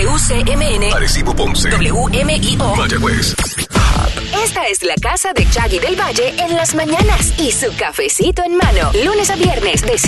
WCMN, Arecibo, Ponce, WMIO, Mayagüez. Esta es la casa de Chaggy del Valle en las mañanas y su cafecito en mano, lunes a viernes de